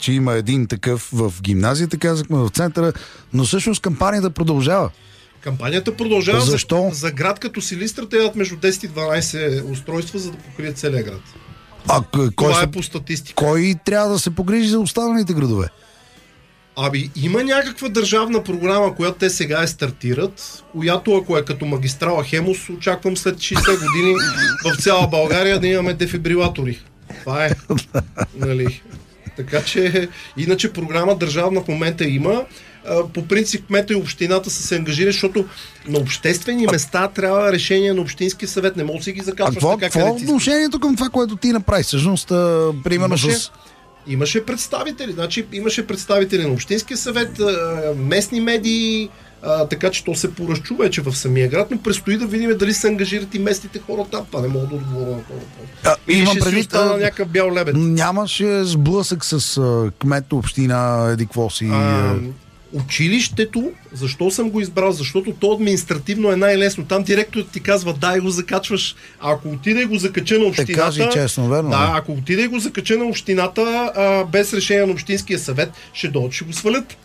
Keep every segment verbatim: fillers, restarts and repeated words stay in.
че има един такъв в гимназията, казахме в центъра, но всъщност кампанията продължава. Кампанията продължава. Защо? За, за град като Силистра те имат между десет и дванайсет устройства, за да покрият целия град. А, кой, Това кой е по статистика. Кой трябва да се погрижи за останалите градове? Ами, има някаква държавна програма, която те сега е стартират, която, ако е като магистрала Хемус, очаквам след шейсет години в цяла България да имаме дефибрилатори. Това е. Нали? Така че, иначе програма държавна в момента има. По принцип, кмета и общината са се ангажирали, защото на обществени места трябва решение на общинския съвет. Не може да си ги закачваш така. Какво е отношението към това, което ти направи? Всъщност, примерно имаше, с... Имаше представители. Значи, имаше представители на общинския съвет, местни медии, а, така че то се поразчу вече в самия град, но предстои да видим дали се ангажират и местните хора там. Това не мога да отговоря на това. Или ще си остана някакъв бял лебед. Нямаше сблъсък с а, кмет, община, еди какво си... А, училището, защо съм го избрал? Защото то административно е най-лесно. Там директорът ти казва, дай го закачваш. А ако отиде и го закача на общината... Те кажи честно, верно. Да, ако отиде и го закача на общината, а, без решение на общинския съвет, ще дойдат, ще го свалят.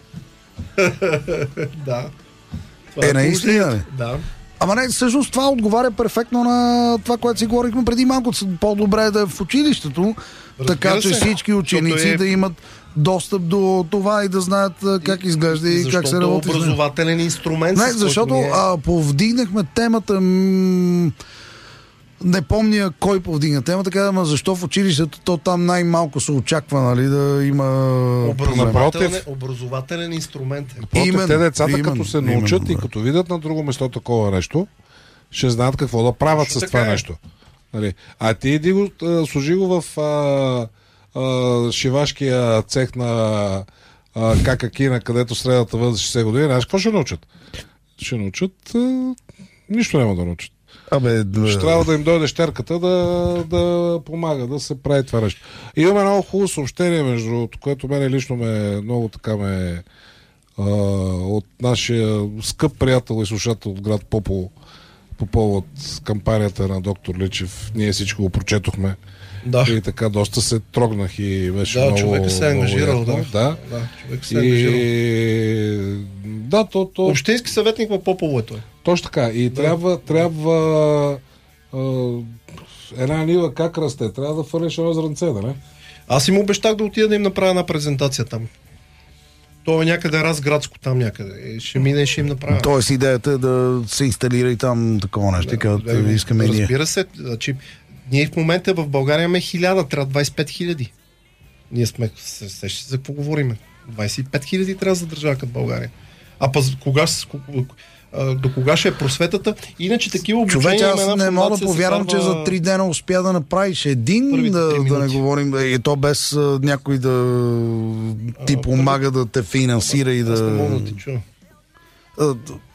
Да. Това е, наистина ли? Да. Ама не, всъщност това отговаря перфектно на това, което си говорихме преди малко. По-добре е да е в училището, Разбира така че се, всички ученици е... да имат достъп до това и да знаят как изглежда и, и как се работи. Защото образователен инструмент. Не, защото е... а, повдигнахме темата... М- не помня кой повдигна темата, казвам, защо в училището то там най-малко се очаква, нали, да има... Образователен, образователен инструмент. Напротив, те децата, именно, като се научат именно, и като видят на друго место такова нещо, ще знаят какво да правят Що с това е? нещо. Нали? А ти иди го, служи го в а, а, шивашкия цех на Какакина, където средната възраст шейсет години, знаеш какво ще научат? Ще научат... А, нищо няма да научат. Абе, да... Ще трябва да им дойде щерката да, да помага, да се прави това нещо. И имаме много хубаво съобщение, между другото, което мене лично ме много така ме а, от нашия скъп приятел и слушател от град Попово по повод кампанията на доктор Личев. Ние всичко го прочетохме. Да. И така доста се трогнах и беше да, много... човека се е ангажирал, да. Да, да човек се е ангажирал. И... Да, то, то... Общински съветник в Попово е той. Точно така. И да. трябва, трябва а, една нива как расте? Трябва да фърлиш едно зранце, да не? Аз им обещах да отида да им направя една презентация там. То е някъде разградско там някъде. Ще мине и ще им направя. Тоест идеята е да се инсталира и там такова нещо, да, като да, искаме разбира ние. Разбира се. Значи, ние в момента в България имаме хиляда, трябва двайсет и пет хиляди. Ние сме, се, се, за какво говорим? двайсет и пет хиляди трябва за държава като България. А пъс, кога, до кога ще е просветата? Иначе такива обучения... Човече, аз не мога да повярвам, казва... че за три дена успя да направиш един, да, да не говорим, и то без а, някой да ти а, помага първи... да те финансира а, и да... Аз не мога да ти чуя. А,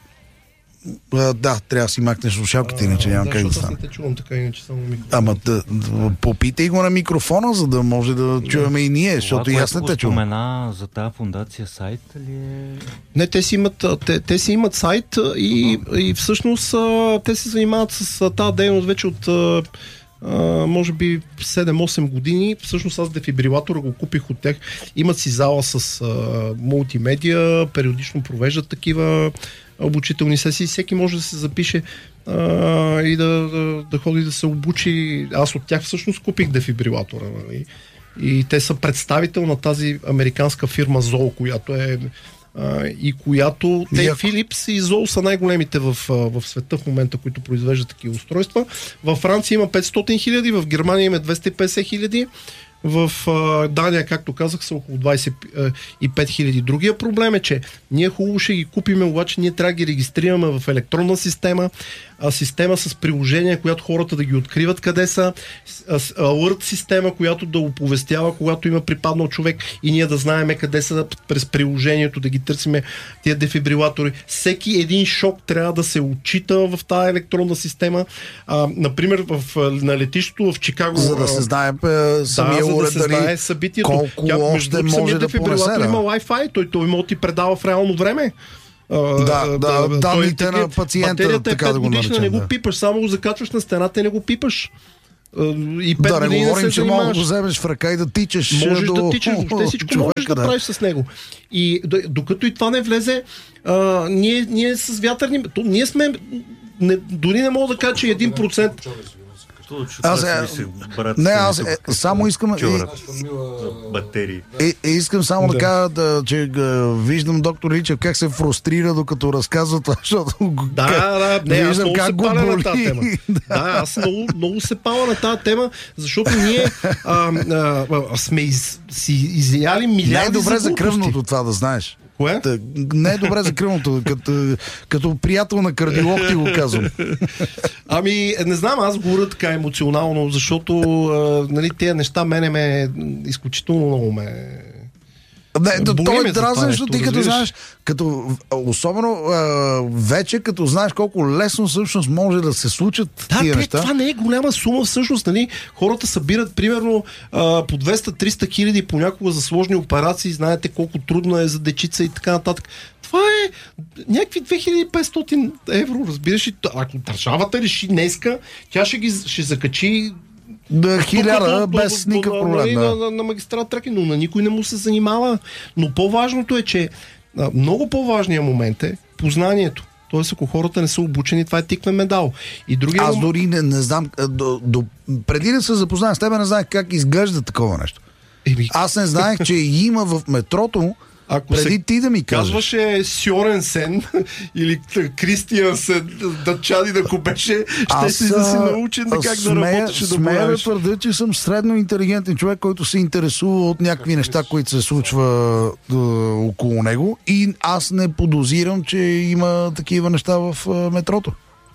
а, да, трябва да си махнеш слушалките, иначе нямам да, как да стане. Аз не те чувам така, иначе само микрофон. Ама да, да, попитай го на микрофона, за да може да чуваме и ние, защото и аз не те чувам. Спомена за тази фундация сайт ли е? Не, те си имат, те, те си имат сайт и, и всъщност те се занимават с тази дейност вече от Uh, може би седем-осем години. Всъщност аз дефибрилатора го купих от тях. Имат си зала с uh, мултимедия, периодично провеждат такива обучителни сесии. Всеки може да се запише uh, и да, да, да ходи да се обучи. Аз от тях всъщност купих дефибрилатора. Нали? И те са представител на тази американска фирма Зол, която е Uh, и която те, Яко. Philips и Zoll са най-големите в, в света в момента, които произвеждат такива устройства. Във Франция има петстотин хиляди, в Германия има двеста и петдесет хиляди, в uh, Дания, както казах, са около двайсет и пет хиляди. Другия проблем е, че ние хубаво ще ги купиме, обаче ние трябва да ги регистрираме в електронна система, а, система с приложение, която хората да ги откриват къде са, алърт система, която да оповестява, когато има припаднал човек и ние да знаем къде са през приложението, да ги търсиме тия дефибрилатори. Всеки един шок трябва да се отчита в тази електронна система. А, например, в, на летището в Чикаго... За да се знае е, самия да, уред, за да се дали знае събитието. колко Тя, още може да понесе. Да. Има Wi-Fi, той, той може да ти предава в реално време. Да, да, да, данните на пациента, батерията е така да го наречем. Не го да. пипаш, само го закачваш на стената и не го пипаш. И пет да не години говорим, се че мога да занимаваш. го вземеш в ръка и да тичаш. Можеш до... да тичаш, въобще всичко човека, можеш да, да правиш с него. И докато и това не влезе, а, ние, ние с вятърни... То, ние сме... Не, дори не мога да кажа, че един процент... Аз, е, не, аз е, само искам... Чора, батерии. Е, е, искам само да, Да. кажа, да, че га, виждам доктор Личев как се фрустрира, докато разказва това, защото Да, да, не, аз виждам много как се го паля на боли. тази тема. Да, аз много, много се паля на тази тема, защото ние а, а, а, сме из, си изяли милиарди Не е добре за глупости. кръвното това да знаеш. Кое? Та, не е добре за кръвното, като, като приятел на кардиолог ти го казвам. Ами, не знам, аз говоря така емоционално, защото а, нали, тези неща мене ме изключително много ме... Не, да, Боли той ме е за това дразен, нещо, защото ти като разбираш. знаеш, като, особено а, вече като знаеш колко лесно всъщност може да се случат Да, тия те, неща. това не е голяма сума всъщност, нали? Хората събират примерно а, по двеста-триста хиляди понякога за сложни операции, знаете колко трудно е за дечица и така нататък. Това е някакви две хиляди и петстотин евро, разбираш ли? Ако държавата реши днеска, тя ще ги ще закачи Да, хиляда тук, без до- до- никакъв до- проблем. на, Да. на, на магистрат Тракия, но на никой не му се занимава. Но по-важното е, че а, много по-важният момент е познанието. Тоест, ако хората не са обучени, това е тиквен медал. И другия Аз момент- дори не, не знам, а, до, до, преди да се запозная с тебе, не знаех как изглежда такова нещо. Еми, Аз не знаех, че има в метрото, Ако преди се ти да ми кажеш. казваше Сьорен Сен или Кристиан Сен да чади да го беше, ще си да си научен да как да работиш и да смея да боравиш. твърдя, че съм средно интелигентен човек, който се интересува от някакви неща, които се случва е, около него, и аз не подозирам, че има такива неща в е, метрото.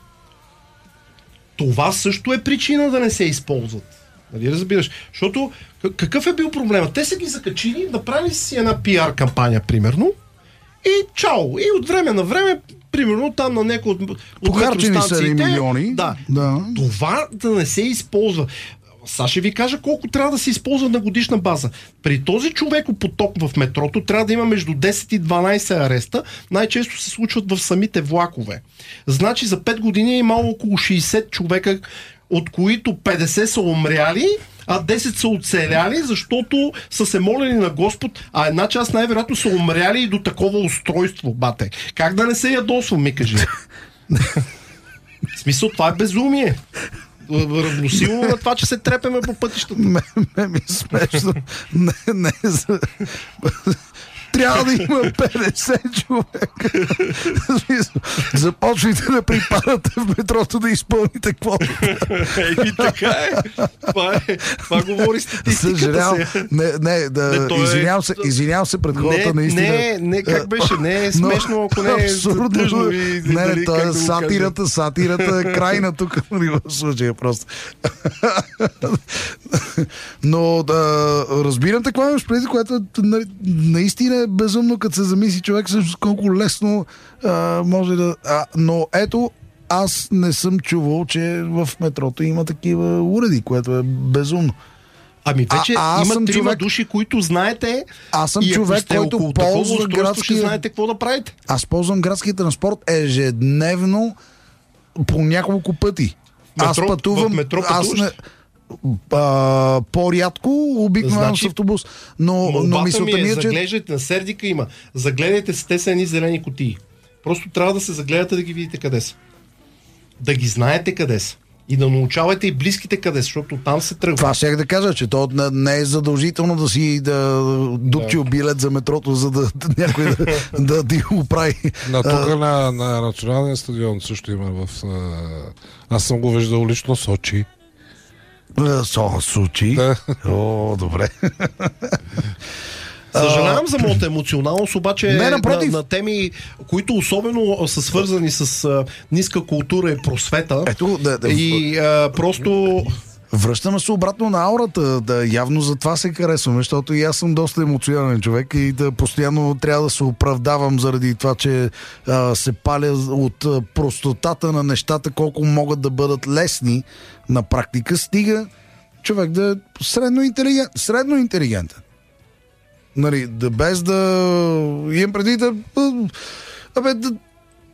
Това също е причина да не се използват. Нали разбираш? Защото к- какъв е бил проблема? Те са ги закачили, направили си една пиар кампания, примерно, и чао! И от време на време, примерно там на някои от, от Похарчени са метростанциите, милиони. Да. Да. Това да не се използва. Сега ще ви кажа колко трябва да се използва на годишна база. При този човекопоток в метрото трябва да има между десет и дванайсет ареста. Най-често се случват в самите влакове. Значи за пет години е имало около шейсет човека, от които петдесет са умряли, а десет са оцеляли, защото са се молили на Господ, а една част най-вероятно са умряли и до такова устройство, бате. Как да не се ядосвам, ми кажи? В смисъл, това е безумие. Равносилно на това, че се трепеме по пътищата. Ме, ме ми е смешно. Не, не, за... Трябва да има петдесет човека. Започвайте да припадате в метрото да изпълните квотата. Еми така е. Това, е. Това говори статистиката. Съжалявам. Сега. Не, не, да, Не, то е- извинявам се, извинявам се пред хората, Не, наистина. не, не, как беше? Не е смешно, ако не е абсурдно. тъжно. И, Не, дали, не, как това да е го сатирата, сатирата е крайна тук в случая просто. Но да, разбирам те, какво имаш преди, което е, на, наистина е безумно, като се замисли човек всъщност колко лесно а, може да... А, но ето, аз не съм чувал, че в метрото има такива уреди, което е безумно. Ами вече А- а аз има съм трима човек- души, които знаете. Аз съм и ако човек, сте който около такова ползва устройство, градския- ще знаете какво да правите. Аз ползвам градския транспорт ежедневно по няколко пъти. Аз Метро- пътувам. в метро аз пътуваш? не, а, по-рядко обикновено Значи, с автобус. Но, но Молбата мисълта ми ми е, е, че заглеждайте, на Сердика има. Загледайте се, те са едни зелени кутии. Просто трябва да се загледате да ги видите къде са. Да ги знаете къде са. И да научавате и близките къде са, защото там се тръгва. това ще да кажа, че то не- не е задължително да си да дупчил билет за метрото, за да някой да, да ти го прави. На тук на, на националния стадион също има в... А, аз съм го виждал лично в Сочи. А, Со, Сочи. Да. О, добре. Съжалявам за моята емоционалност, обаче Не, на, напротив. на теми, които особено са свързани с а, ниска култура и просвета. Ето, да, да, И а, просто... връщаме се обратно на аурата. Да, явно за това се харесваме, защото и аз съм доста емоционален човек и да постоянно трябва да се оправдавам заради това, че а, се паля от а, простотата на нещата, колко могат да бъдат лесни на практика. Стига човек да е средно интелигент, средно интелигентен. Нали, да без да имам преди да, абе, да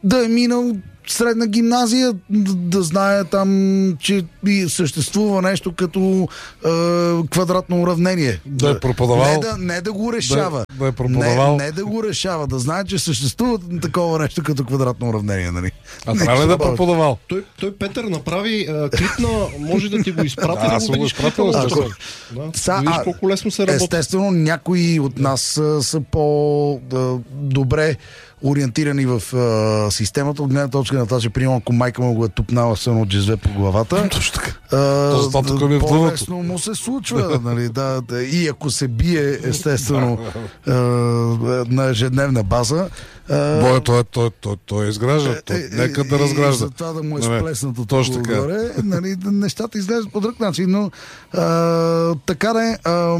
да е минал средна гимназия, да, да знае там, че и съществува нещо като е, квадратно уравнение. Да е преподавал. Не да, не да го решава. Да, да е преподавал. Не, не да го решава, да знае, че съществува такова нещо като квадратно уравнение. Нали? А трябва ли да е преподавал? Той, той Петър направи а, клип на... Може да ти го изпрати, да, да го видиш клипа. Да, Са, видиш колко лесно се работи. Естествено, някои от нас са, са по-добре ориентирани в а, системата, от гледна точка на това, че примерно ако майка му го е тупнала с едно джезве по главата, точно така. А, по-лесно му се случва. Нали, да, да, и ако се бие, естествено, а, на ежедневна база. Боя, той, той, той, той изгражда. Той, нека да разгражда. За това да му е нали, сплеснато точно така. Горе, нали, нещата изглеждат по друг начин, но а, така не... А,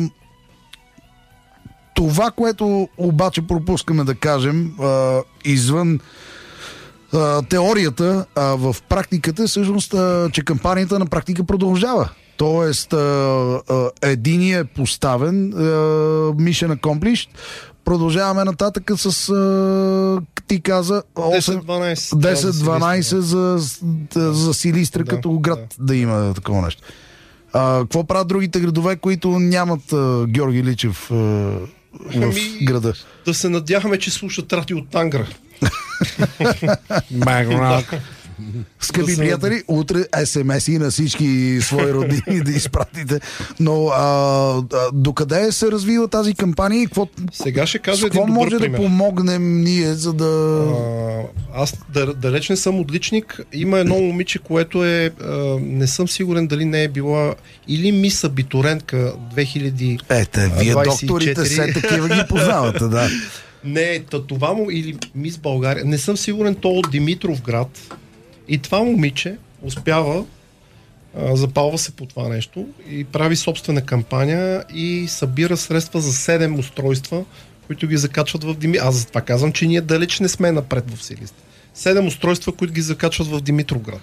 това, което обаче пропускаме да кажем, а, извън а, теорията, а в практиката е всъщност, а, че кампанията на практика продължава. Тоест, а, а, единият е поставен, а, mission accomplished, продължаваме нататък с, а, ти каза, десет дванайсет за, за Силистра, да, като град да. да има такова нещо. А, какво правят другите градове, които нямат а, Георги Личев а, в ами, града? Да се надяваме, че слушат радио от Тангра. Скъпи да приятели, утре ес ем ес и на всички свои родини да изпратите. Но а, а, докъде се развива тази кампания и какво, сега ще кажа един добър може пример. Да помогнем ние, за да... А, аз да, далеч не съм отличник. Има едно момиче, което е... А, не съм сигурен дали не е била или мис абитурентка две хиляди двайсет и четири. Ете, вие докторите все такива ги познавате, да. Не, това му или мис България. Не съм сигурен, то от Димитровград. И това момиче успява, а, запалва се по това нещо и прави собствена кампания и събира средства за седем устройства, които ги закачват в Димитровград. Аз за това казвам, че ние далеч не сме напред в Силистра. Седем устройства, които ги закачват в Димитровград.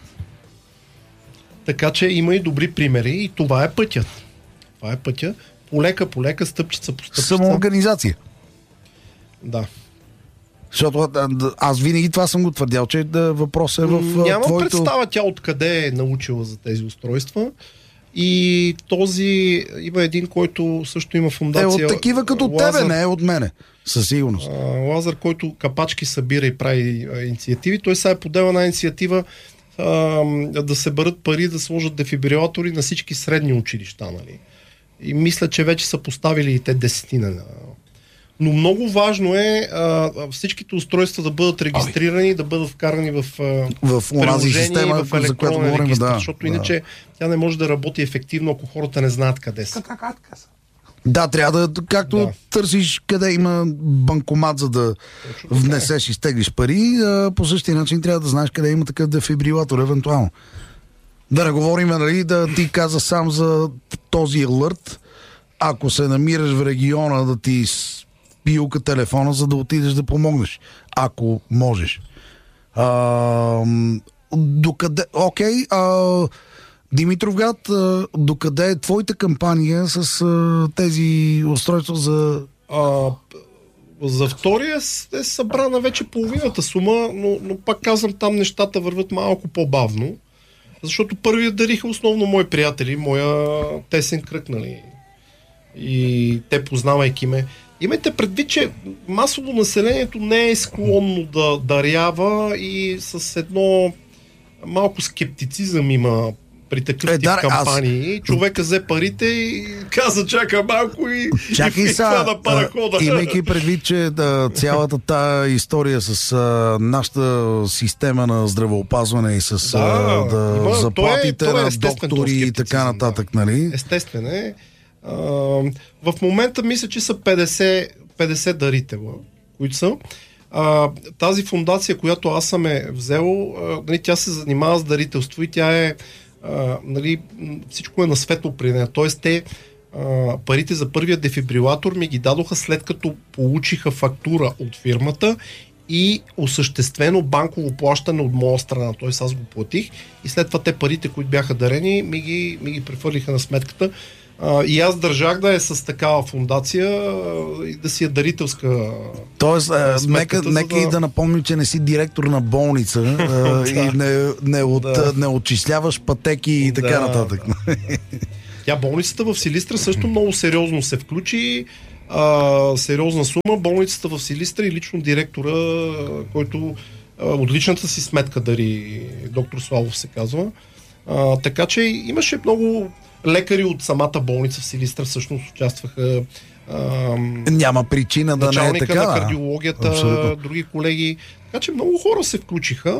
Така че има и добри примери и това е пътят. Това е пътя. Полека, полека, стъпчица по стъпчица. Самоорганизация. Да. Защото аз винаги това съм го твърдял, че да, въпросът е в Няма твоето... представа тя откъде е научила за тези устройства. И този има един, който също има фундация. Е, от такива като Лазар, тебе, не е от мене. Със сигурност. А, Лазар, който капачки събира и прави а, инициативи. Той сега е подел една инициатива а, да се бърят пари, да сложат дефибрилатори на всички средни училища. Нали? И мисля, че вече са поставили и те десетина. Но много важно е а, всичките устройства да бъдат регистрирани, Ой. да бъдат вкарани в, в приложение система, и в електронен говорим, регистр, да, защото да. иначе тя не може да работи ефективно, ако хората не знаят къде са. Да, трябва да, както да. търсиш къде има банкомат, за да Точно внесеш и стеглиш пари, а, по същия начин трябва да знаеш къде има такъв дефибрилатор, евентуално. Да не говорим, нали, да ти каза сам за този алърт, ако се намираш в региона да ти пилка телефона, за да отидеш да помогнеш, ако можеш. А, докъде... Окей, а, Димитровград, а, докъде е твоята кампания с а, тези устройства за... А, за втория е събрана вече половината сума, но, но пак казвам, там нещата върват малко по-бавно, защото първият дариха основно мои приятели, моя тесен кръг, нали. И те, познавайки ме, имайте предвид, че масово населението не е склонно да дарява и с едно малко скептицизъм има при такъв е, тип да, кампании. аз... Човека взе парите и каза, чака малко и, Чакай и, са, и хвана парахода. А, имайки предвид, че да, цялата тая история с а, нашата система на здравеопазване и с да, а, да, има, заплатите то е, то е на доктори и така нататък, да. нали? Естествено е. А, в момента мисля, че са петдесет, петдесет дарителя, които са. А, тази фундация, която аз съм е взел, а, нали, тя се занимава с дарителство и тя е а, нали, всичко е на светло при нея. Тоест те а, парите за първия дефибрилатор ми ги дадоха след като получиха фактура от фирмата и осъществено банково плащане от моя страна. Т.е. аз го платих и след това те парите, които бяха дарени, ми ги, ми ги прехвърлиха на сметката. А, и аз държах да е с такава фундация а, и да си е дарителска. Тоест, а, нека, да... нека и да напомним, че не си директор на болница а, и не, не, от, да. не отчисляваш пътеки и така да, нататък. Да. Тя болницата в Силистра също много сериозно се включи. А, сериозна сума. Болницата в Силистра и лично директора, който а, от личната си сметка дари, доктор Славов се казва. А, така че имаше много лекари от самата болница в Силистра всъщност участваха. А, Няма причина да не е така. Началника на кардиологията, абсолютно. Други колеги. Така че много хора се включиха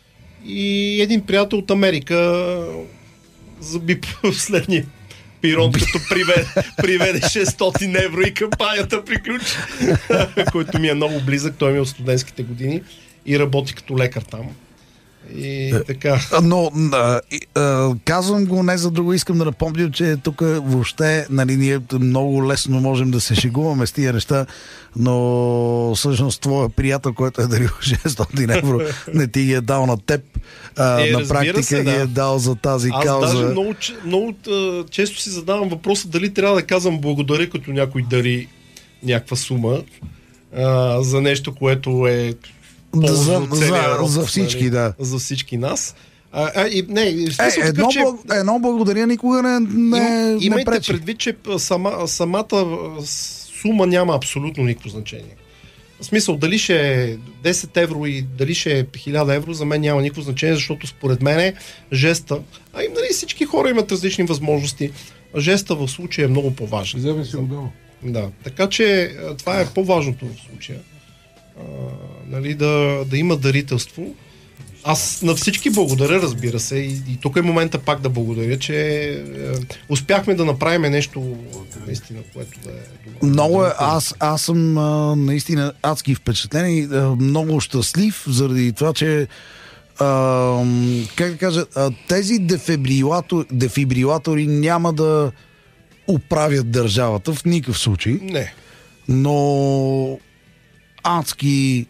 и един приятел от Америка заби последния пирон, като приведе, приведе шестстотин евро и кампанията приключи. Който ми е много близък, той ми е от студентските години и работи като лекар там. И така. Но а, а, казвам го не за друго, искам да напомня, че тук въобще, нали, ние много лесно можем да се шегуваме с тия неща, но всъщност твоя приятел, който е дарил шестстотин евро, не ти ги е дал на теб, а, е, на практика се, да. ги е дал за тази Аз кауза. Аз даже много, много често си задавам въпроса дали трябва да казвам благодаря, като някой дари някаква сума а, за нещо, което е За, от за, род, за всички, нали, да. За всички нас. А, а, и, не, е, смисъл, едно, така, че, едно благодаря никога не, не, им, имайте не пречи. предвид, че сама, самата сума няма абсолютно никакво значение. В смисъл, дали ще е десет евро и дали ще е хиляда евро, за мен няма никакво значение, защото според мен е жеста, а и нали, всички хора имат различни възможности, жеста в случая е много по-важен. Вземе си отдолу. Да, така че това е по-важното в случая. А, нали, да, да има дарителство. Аз на всички благодаря, разбира се, и, и тук е момента пак да благодаря, че е, успяхме да направим нещо наистина, което да е добро. Много е, аз, аз съм а, наистина адски впечатлен и а, много щастлив заради това, че а, как да кажа, а, тези дефибрилатори, дефибрилатори няма да оправят държавата в никакъв случай. Не. Но адски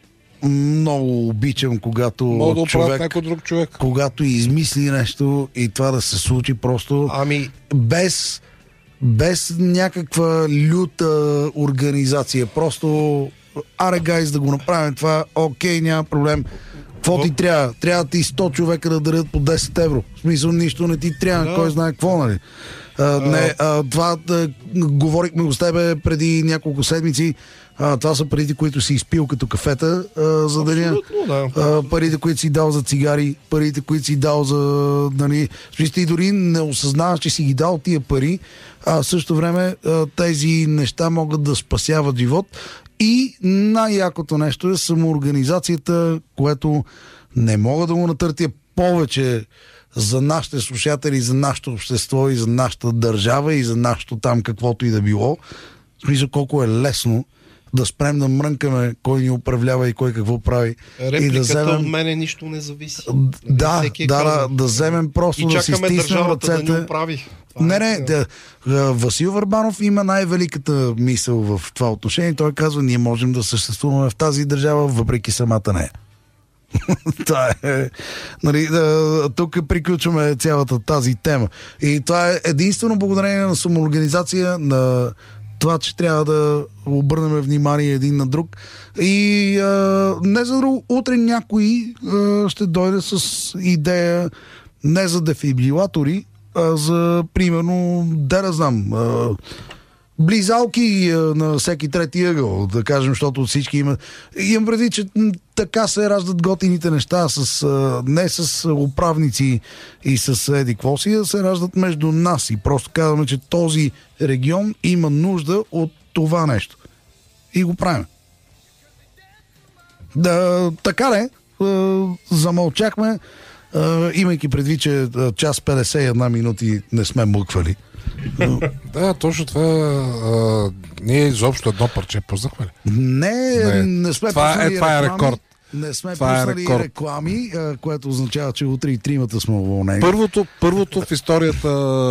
много обичам, когато Мога да човек, някой друг човек. когато измисли нещо и това да се случи просто ами... без, без някаква люта организация. Просто аре гайз да го направим това, окей, няма проблем. Какво ти трябва? Трябва ти сто човека да дарят по десет евро. В смисъл, нищо не ти трябва, да. Кой знае какво, нали? А, не, а, това да, говорихме го с тебе преди няколко седмици. А, това са парите, които си изпил като кафета а, за деня. Да. А, парите, които си дал за цигари, парите, които си дал за... Нали, и дори не осъзнаваш, че си ги дал тия пари, а в същото време а, тези неща могат да спасяват живот. И най-якото нещо е самоорганизацията, което не мога да го натъртя повече за нашите слушатели, за нашето общество и за нашата държава и за нашето там каквото и да било. В смисъл колко е лесно да спрем да мрънкаме кой ни управлява и кой какво прави. Репликата и да вземем... от мене нищо не зависи. Да, е да, да, да вземем просто и да си стиснем ръцете. Да ни оправи. Не, не, да, Васил Върбанов има най-великата мисъл в това отношение. Той казва, ние можем да съществуваме в тази държава, въпреки самата нея. Това е, нали, да, тук приключваме цялата тази тема. И това е единствено благодарение на самоорганизация, на това, че трябва да обърнем внимание един на друг. И а, не за друго, утре някой а, ще дойде с идея не за дефибрилатори, а за, примерно, да не знам, а, близалки а, на всеки трети ъгъл, да кажем, защото всички имат. Имам преди, че така се раждат готините неща, с, а, не с управници и с еди какво си, а се раждат между нас и просто казваме, че този регион има нужда от това нещо. И го правим. Да, така не, а, замълчахме, а, имайки предвид, че час петдесет и една минути не сме мъквали. Да, точно това. А, ние изобщо едно парче пуснахме ли? Не, не, не сме това, пуснали е, това е реклами. рекорд. Не сме това пуснали е реклами, а, което означава, че утре и тримата сме уволнени. Първото, първото в историята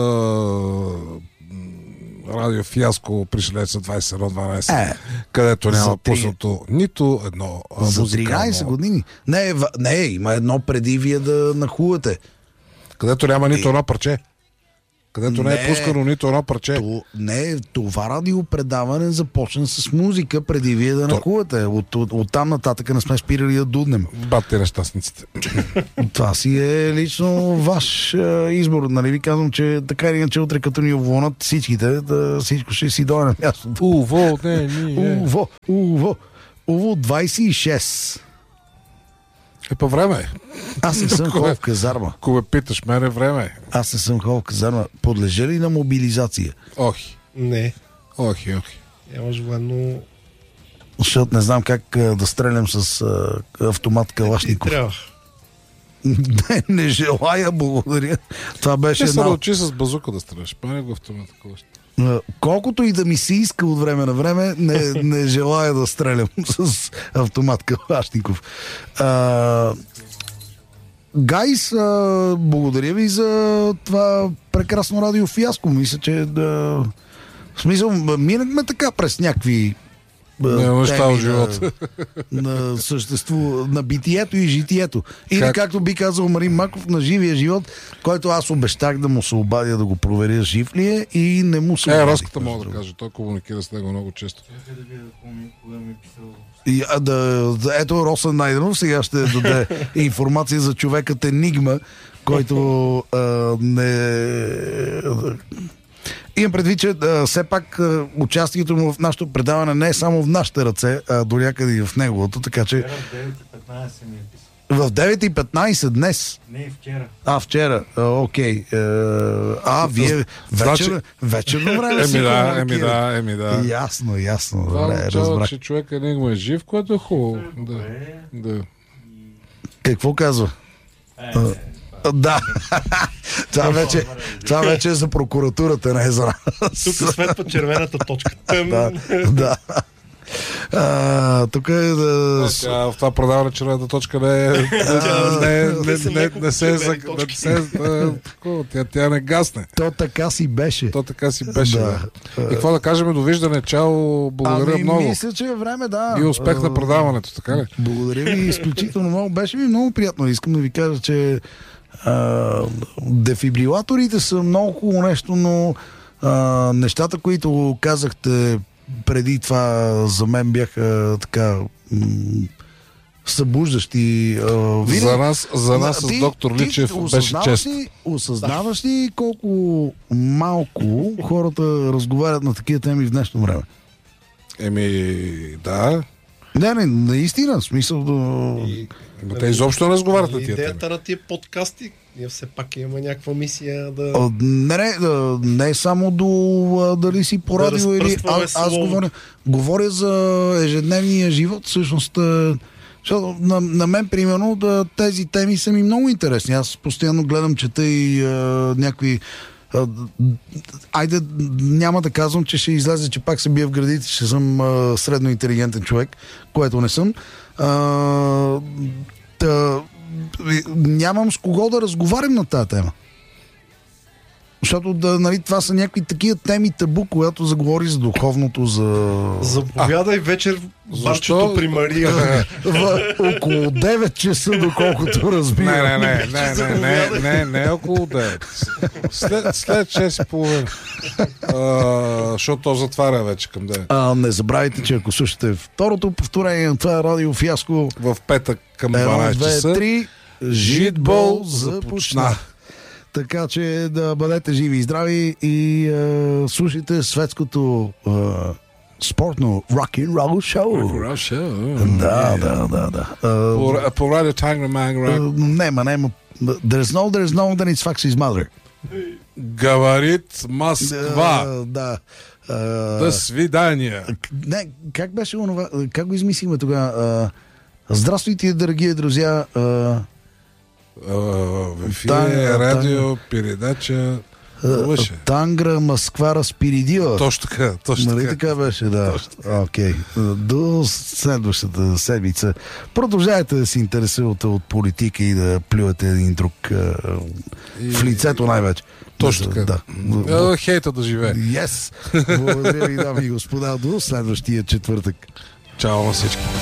радио фиаско при Шелеца двайсет и едно дванайсет, е, където няма три... пуснато нито едно за музикално... тринайсет години. Не, не, има едно преди вие да нахувате. Където няма нито едно парче. където не, не е пускано нито едно парче. То, не, това радиопредаване започна с музика преди вие да нахувате. От, от, от там нататък не сме спирали да дуднем. Бате нещастниците. Това си е лично ваш е, избор. Нали ви казвам, че така или иначе утре като ни уволнат всичките, да всичко ще си дойде на мястото. Уво, не, не, Уво, уво, уво двайсет и шест. Е, по време. Аз не съм ходил в казарма. Ако ме питаш, мене време. Аз не съм ходил в казарма. Подлежа ли на мобилизация? Охи. Не. Охи, охи. Нямаш военно... Защото не знам как а, да стрелям с а, автомат Калашников. Трябва. Не, не желая, благодаря. Това беше Ще се една... научи с базука да стреляш. Мене го автомата Калашников. Колкото и да ми се иска от време на време, не, не желая да стрелям с автомат Калашников. А, Гайс, а, благодаря ви за това прекрасно радиофиаско. Мисля, че да... В смисъл, минахме така през някакви не, неща в живота. На, на същество, на битието и житието. Или как? Както би казал Марин Маков, на живия живот, който аз обещах да му се обадя да го проверя жив ли е и не му се е, обадих. Е, Роската мога да кажа, той комуникира с него много често. И, а, да, ето Росен Найденов сега ще даде информация за човекът Енигма, който а, не... Имам предвид, че а, все пак а, участието му в нашото предаване не е само в нашите ръце, а до някъде и в неговото, така че... В девет и петнайсет днес? Не, вчера. А, вчера. А, окей. А, вие вечер, вечерно време си Еми да, еми да, еми да. Ясно, ясно. Това Добре, означава, разбрах. че човек е жив, което е хубаво. Да. Да. Какво казва? А, да. това, вече, това вече е за прокуратурата, не е за нас. Тук светва червената точка. да, да. А, тук е да... Тя, в това продаване червената точка не е... Не, не, не, не се... Тя, тя не гасне. То така си беше. То така си беше, да. да. И какво да кажем, довиждане, чао, благодаря ами, много. Мисля, че е време, да. И успех на предаването, така ли? Благодаря ви изключително много. Беше ми много приятно. Искам да ви кажа, че а, дефибрилаторите са много хубаво нещо, но а, нещата, които казахте преди това, за мен бяха така м- събуждащи. А, види, за нас, за нас ти, с доктор Личев ти, беше чест. Ли, осъзнаваш ли колко малко хората разговарят на такива теми в днешно време? Еми, да. Не, не, наистина, в смисъл да... И, но те изобщо не разговарят на тия теми. Идеята на тия подкасти, ние все пак имаме някаква мисия да... А, не, не, не само до а, дали си по радио да или... А, аз говоря, говоря за ежедневния живот, всъщност... Защото на, на мен, примерно, да, тези теми са ми много интересни. Аз постоянно гледам, чета и а, някакви... А, айде, няма да казвам, че ще излезе, че пак се бия в градите, че съм а, средно интелигентен човек, което не съм. А, да, нямам с кого да разговарям на тази тема. Защото да, нали, това са някакви такива теми табу, когато заговори за духовното, за... Заповядай а, вечер в барчето при Мария. В, около девет часа, доколкото разбирам. Не, не, не, не, не, не, не, не около девет. След, след шест и половина. Защото то затваря вече към девет. А, не забравяйте, че ако слушате второто повторение на това радио фиаско в петък към дванайсет часа, едно, две, три, житбол започна. Така че да бъдете живи и здрави и е, слушайте светското е, спортно рок-н-рол шоу. Рок-н-рол шоу. Да, да, да, да. Uh, по, по радио Тангра Мангра. Uh, нема, нема. There's no, there's no, then it's Foxy's mother. Говорит Москва. Uh, да. Uh, До свидания. Не, как беше онова, как го измислихме тогава? Uh, здравствуйте, дорогие друзья. Uh, в ефир, радио, передача. Лъше. Тангра, Москва, Разпиридила. Точно така, точно нали така. така беше, да. Окей. Okay. До следващата седмица. Продължавайте да се интересувате от политика и да плювате един друг и... в лицето най-вече. Точно така. Да. Да. Хейта да живее. Yes. Благодаря ви, дами и господа. До следващия четвъртък. Чао на всички.